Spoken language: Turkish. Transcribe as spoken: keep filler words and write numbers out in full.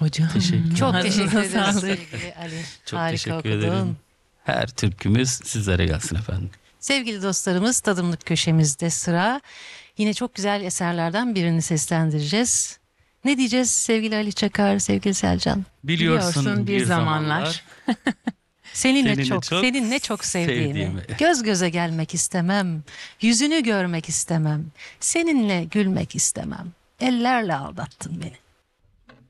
Hocam. Teşekkür Çok Ağzınıza teşekkür ederiz sağlık. sevgili Ali. Çok Harika teşekkür okudun. ederim. Her türkümüz sizlere gelsin efendim. Sevgili dostlarımız, tadımlık köşemizde sıra. Yine çok güzel eserlerden birini seslendireceğiz. Ne diyeceğiz sevgili Ali Çakar, sevgili Selcan? Biliyorsun, Biliyorsun bir zamanlar. Seninle, Seninle çok, çok seninle çok sevdiğimi, sevdiğimi. göz göze gelmek istemem, yüzünü görmek istemem, seninle gülmek istemem. Ellerle aldattın beni.